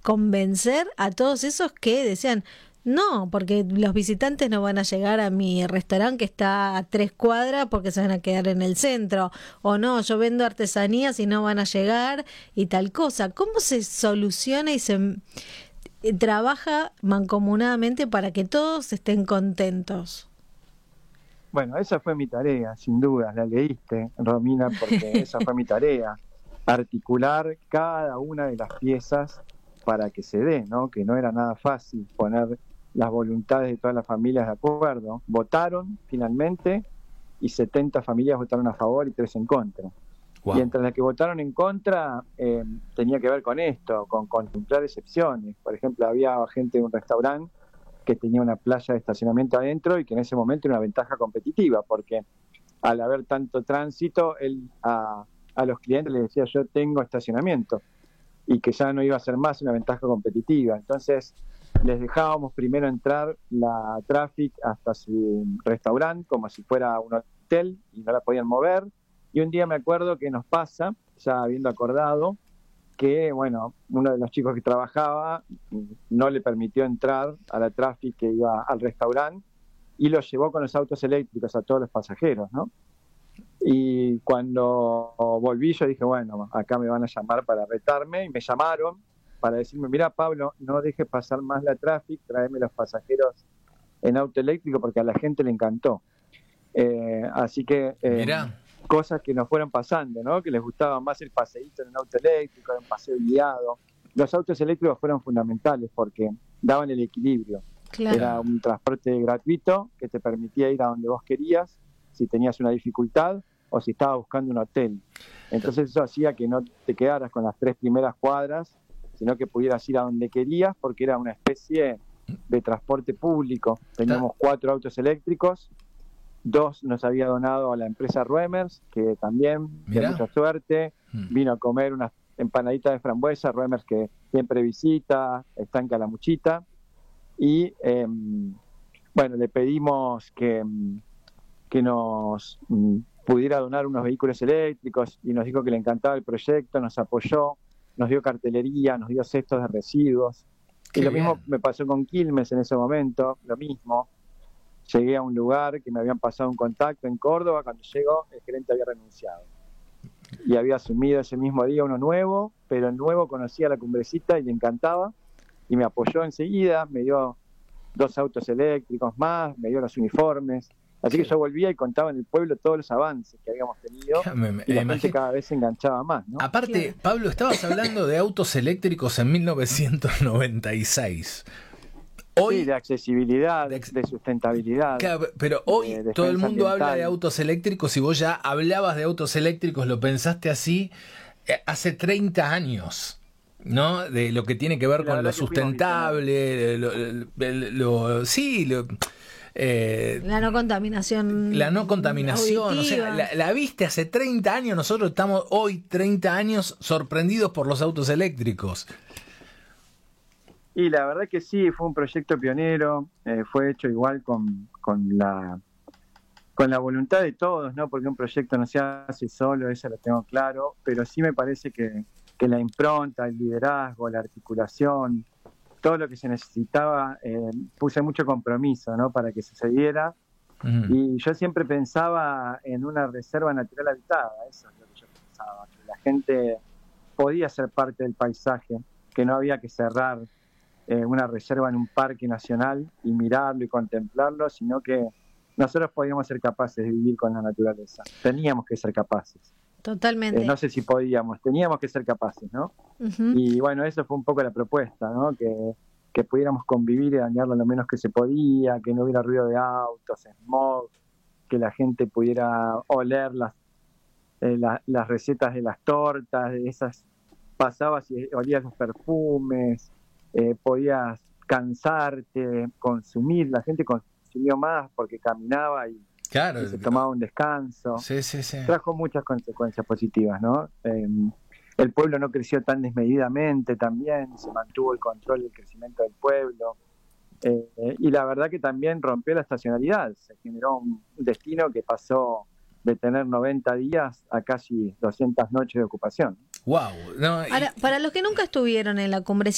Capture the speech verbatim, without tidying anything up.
convencer a todos esos que decían, no, porque los visitantes no van a llegar a mi restaurante que está a tres cuadras porque se van a quedar en el centro, o no, yo vendo artesanías y no van a llegar y tal cosa. ¿Cómo se soluciona y se eh, trabaja mancomunadamente para que todos estén contentos? Bueno, esa fue mi tarea, sin duda, la leíste, Romina, porque esa fue mi tarea, articular cada una de las piezas para que se dé, ¿no? Que no era nada fácil poner las voluntades de todas las familias de acuerdo. Votaron finalmente y setenta familias votaron a favor y tres en contra. Wow. Y entre las que votaron en contra eh, tenía que ver con esto, con contemplar excepciones. Por ejemplo, había gente de un restaurante que tenía una playa de estacionamiento adentro y que en ese momento era una ventaja competitiva, porque al haber tanto tránsito, él a, a los clientes les decía yo tengo estacionamiento, y que ya no iba a ser más una ventaja competitiva. Entonces les dejábamos primero entrar la Traffic hasta su restaurante como si fuera un hotel y no la podían mover. Y un día me acuerdo que nos pasa, ya habiendo acordado, que bueno, uno de los chicos que trabajaba no le permitió entrar a la Traffic que iba al restaurante y lo llevó con los autos eléctricos a todos los pasajeros, ¿no? Y cuando volví yo dije, bueno, acá me van a llamar para retarme, y me llamaron para decirme, mira Pablo, no dejes pasar más la Traffic, tráeme los pasajeros en auto eléctrico porque a la gente le encantó. Eh, así que eh, cosas que nos fueron pasando, ¿no? Que les gustaba más el paseíto en un auto eléctrico, en un paseo guiado. Los autos eléctricos fueron fundamentales porque daban el equilibrio. Claro. Era un transporte gratuito que te permitía ir a donde vos querías, si tenías una dificultad o si estabas buscando un hotel. Entonces eso hacía que no te quedaras con las tres primeras cuadras, sino que pudieras ir a donde querías, porque era una especie de transporte público. Teníamos cuatro autos eléctricos, dos nos había donado a la empresa Ruemers, que también, de mucha suerte, vino a comer unas empanaditas de frambuesa, Ruemers que siempre visita, está en Calamuchita, y eh, bueno, le pedimos que, que nos pudiera donar unos vehículos eléctricos, y nos dijo que le encantaba el proyecto, nos apoyó, nos dio cartelería, nos dio cestos de residuos. Qué y lo bien. Mismo me pasó con Quilmes en ese momento, lo mismo. Llegué a un lugar que me habían pasado un contacto en Córdoba, cuando llegó el gerente había renunciado. Y había asumido ese mismo día uno nuevo, pero el nuevo conocía la Cumbrecita y le encantaba, y me apoyó enseguida, me dio dos autos eléctricos más, me dio los uniformes. Así que yo volvía y contaba en el pueblo todos los avances que habíamos tenido, me, me, y la gente cada vez se enganchaba más, ¿no? Aparte, claro. Pablo, estabas hablando de autos eléctricos en mil novecientos noventa y seis. Hoy, sí, de accesibilidad, de, de sustentabilidad. Claro, pero hoy de todo el mundo ambiental. Habla de autos eléctricos, y vos ya hablabas de autos eléctricos, lo pensaste así eh, hace treinta años, ¿no? De lo que tiene que ver la con lo sustentable, lo, lo, lo, sí, lo... Eh, la no contaminación la no contaminación o sea, la, la viste hace treinta años, nosotros estamos hoy treinta años sorprendidos por los autos eléctricos. Y la verdad que sí, fue un proyecto pionero, eh, fue hecho igual con, con la con la voluntad de todos, ¿no? Porque un proyecto no se hace solo, eso lo tengo claro, pero sí me parece que, que la impronta, el liderazgo, la articulación, todo lo que se necesitaba, eh, puse mucho compromiso, ¿no? Para que sucediera. Uh-huh. Y yo siempre pensaba en una reserva natural habitada, eso es lo que yo pensaba, que la gente podía ser parte del paisaje, que no había que cerrar eh, una reserva en un parque nacional y mirarlo y contemplarlo, sino que nosotros podíamos ser capaces de vivir con la naturaleza, teníamos que ser capaces. Totalmente. Eh, no sé si podíamos, teníamos que ser capaces, ¿no? Uh-huh. Y bueno, eso fue un poco la propuesta, ¿no? Que, que pudiéramos convivir y dañarlo lo menos que se podía, que no hubiera ruido de autos, smog, que la gente pudiera oler las, eh, la, las recetas de las tortas, de esas pasabas y olías los perfumes, eh, podías cansarte, consumir, la gente consumió más porque caminaba y Claro, y se tomaba un descanso. Sí, sí, sí. Trajo muchas consecuencias positivas, ¿no? Eh, el pueblo no creció tan desmedidamente también, se mantuvo el control del crecimiento del pueblo. Eh, y la verdad que también rompió la estacionalidad. Se generó un destino que pasó de tener noventa días a casi doscientas noches de ocupación. Wow. No, y... Ahora, para los que nunca estuvieron en la Cumbrecita,